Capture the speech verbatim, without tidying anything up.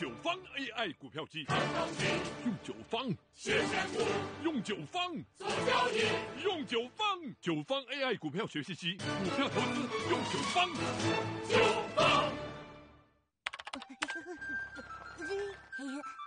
九方 A I 股票机， 用九方谢选股， 用九方做交易， 用九方九方 A I 股票学习机，股票投资用九方。 九方。 哎呀。